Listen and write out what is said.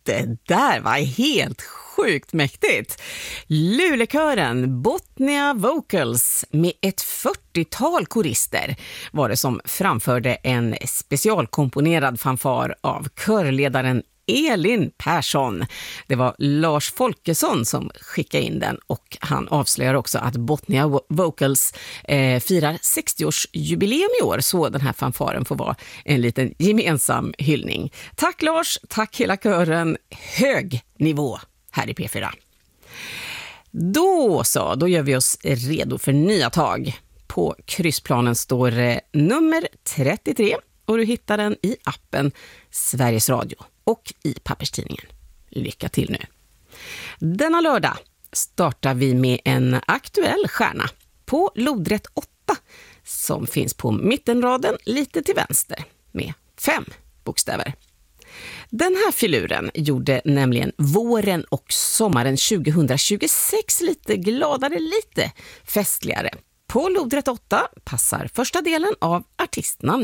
Det där var helt sjukt mäktigt. Lulekören Botnia Vocals med ett 40-tal korister var det som framförde en specialkomponerad fanfar av körledaren Elin Persson. Det var Lars Folkesson som skickade in den, och han avslöjar också att Botnia Vocals firar 60-årsjubileum i år, så den här fanfaren får vara en liten gemensam hyllning. Tack Lars, tack hela kören. Hög nivå här i P4. Då gör vi oss redo för nya tag. På kryssplanen står nummer 33 och du hittar den i appen Sveriges Radio och i papperstidningen. Lycka till nu. Denna lördag startar vi med en aktuell stjärna på lodrätt 8 som finns på mittenraden lite till vänster med 5 bokstäver. Den här filuren gjorde nämligen våren och sommaren 2026 lite gladare, lite festligare. På lodrätt 8 passar första delen av artistnamn